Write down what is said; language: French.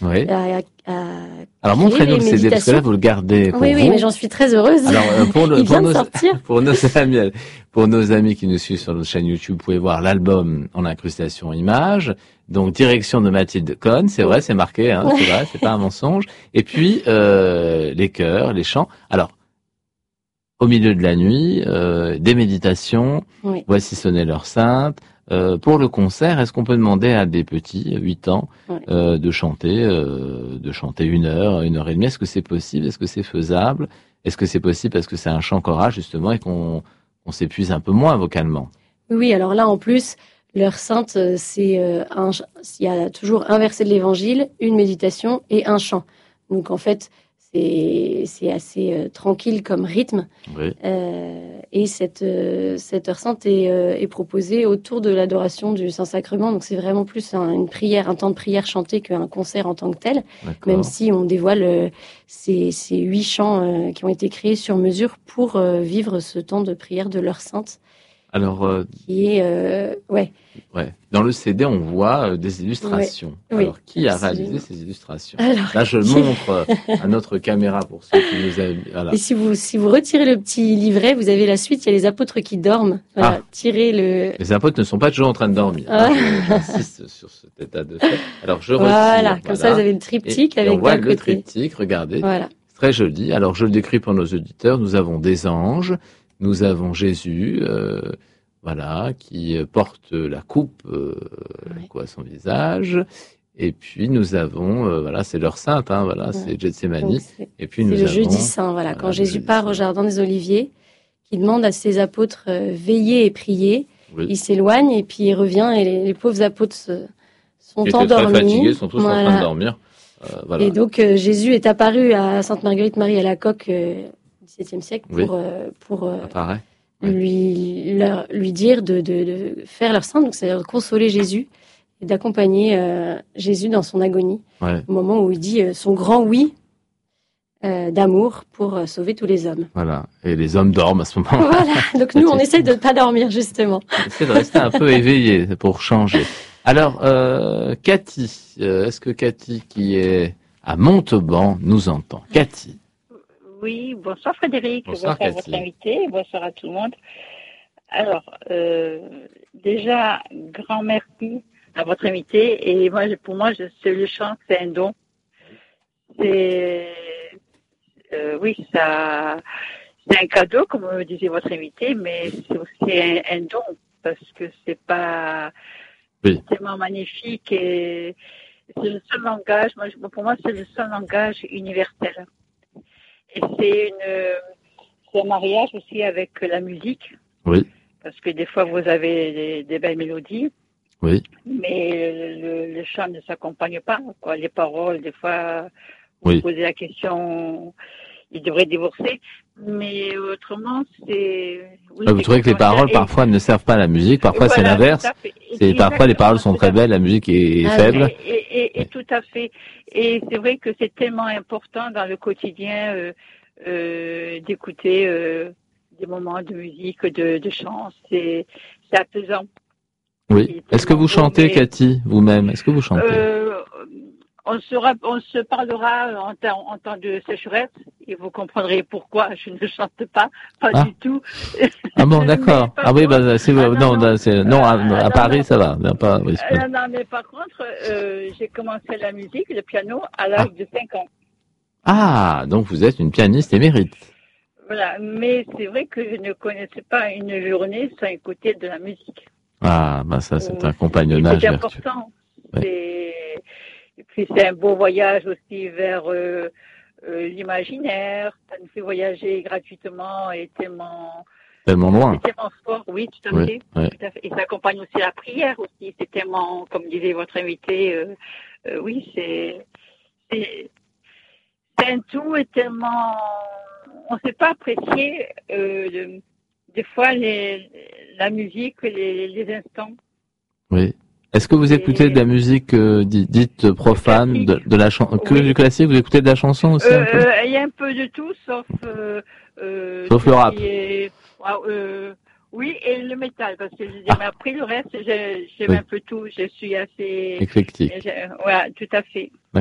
Oui. à Alors créer montrez-nous les le CD parce que là méditations. vous le gardez pour Oui, vous. mais j'en suis très heureuse. Alors Il vient de sortir. pour nos amis qui nous suivent sur notre chaîne YouTube, vous pouvez voir l'album en incrustation images. Donc direction de Mathilde Cohn, c'est vrai, c'est marqué, hein, c'est vrai, c'est pas un mensonge. Et puis les chœurs, les chants. Alors au milieu de la nuit, des méditations. Oui. Voici sonner l'heure sainte. Pour le concert, est-ce qu'on peut demander à des petits, 8 ans, de chanter 1 heure et demie? Est-ce que c'est possible? Est-ce que c'est faisable? Est-ce que c'est possible parce que c'est un chant choral justement et qu'on s'épuise un peu moins vocalement? Oui, alors là en plus, l'heure sainte, il y a toujours un verset de l'Évangile, une méditation et un chant. Donc en fait, c'est assez tranquille comme rythme. Oui. Et cette heure sainte est proposée autour de l'adoration du Saint-Sacrement. Donc c'est vraiment plus une prière, un temps de prière chanté qu'un concert en tant que tel. D'accord. Même si on dévoile ces 8 chants qui ont été créés sur mesure pour vivre ce temps de prière de l'heure sainte. Alors, qui est ouais. Dans le CD, on voit des illustrations. Ouais. Alors, qui a réalisé ces illustrations? Alors, là, je montre à notre caméra pour ceux qui nous aiment. Voilà. Et si vous retirez le petit livret, vous avez la suite. Il y a les apôtres qui dorment. Voilà, tirez le. Les apôtres ne sont pas toujours en train de dormir. J'insiste sur cet état de fait. Alors, je retire. Voilà, comme ça, vous avez le triptyque avec on voit d'un le côté. triptyque. Regardez. Voilà. C'est très joli. Alors, je le décris pour nos auditeurs. Nous avons des anges. Nous avons Jésus. Voilà, qui porte la coupe à son visage. Et puis nous avons, voilà, c'est l'heure sainte, hein, voilà, c'est Gethsémani. Et puis nous avons. C'est le jeudi saint, voilà, quand Jésus part au jardin des Oliviers, qui demande à ses apôtres veillez et priez. Oui. Il s'éloigne et puis il revient et les pauvres apôtres sont endormis. Très fatigués, sont tous en train de dormir. Voilà. Et donc Jésus est apparu à Sainte Marguerite Marie à Alacoque au XVIIe siècle pour lui dire de faire leur sainte, donc c'est-à-dire de consoler Jésus et d'accompagner Jésus dans son agonie, au moment où il dit son grand oui d'amour pour sauver tous les hommes. Voilà, et les hommes dorment à ce moment-là. Voilà, donc nous on essaie de ne pas dormir justement. On essaie de rester un peu éveillé pour changer. Alors, Cathy, est-ce que Cathy qui est à Montauban nous entend? Cathy. Oui, bonsoir Frédéric, bonsoir à votre invité, bonsoir à tout le monde. Alors, déjà, grand merci à votre invité. Et moi, pour moi, le chant, c'est un don. C'est un cadeau, comme me disait votre invité, mais c'est aussi un don parce que c'est pas tellement magnifique et c'est le seul langage. Pour moi, c'est le seul langage universel. Et c'est un mariage aussi avec la musique. Oui. Parce que des fois, vous avez des belles mélodies. Oui. Mais le chant ne s'accompagne pas, quoi. Les paroles, des fois, vous posez la question, il devrait divorcer. Mais autrement, c'est... Oui, vous trouvez que les paroles, parfois, ne servent pas à la musique. Parfois, c'est l'inverse. Parfois, les paroles sont très belles, la musique est faible. Et tout à fait. Et c'est vrai que c'est tellement important dans le quotidien d'écouter des moments de musique, de chant. C'est apaisant. Oui. Est-ce que vous chantez, Cathy, vous-même? Est-ce que vous chantez? On se parlera en temps de sécheresse et vous comprendrez pourquoi je ne chante pas du tout. Ah bon, d'accord. Ah oui, à Paris, ça va. Non, mais par contre, j'ai commencé la musique, le piano, à l'âge de 5 ans. Ah, donc vous êtes une pianiste émérite. Voilà, mais c'est vrai que je ne connaissais pas une journée sans écouter de la musique. Ah, ça, c'est un compagnonnage. C'est important. Et puis c'est un beau voyage aussi vers l'imaginaire. Ça nous fait voyager gratuitement et tellement loin. C'est tellement fort, oui, tout à fait. Tout à fait. Et ça accompagne aussi la prière aussi. C'est tellement, comme disait votre invité, oui, c'est un tout et tellement, on ne sait pas apprécier des fois la musique, les instants. Oui. Est-ce que vous écoutez de la musique dite profane, de la chanson, du classique? Vous écoutez de la chanson aussi un peu? Il y a un peu de tout, sauf le rap. Oui, et le métal, parce que j'ai appris le reste, j'aime un peu tout, je suis assez éclectique. Voilà, tout à fait.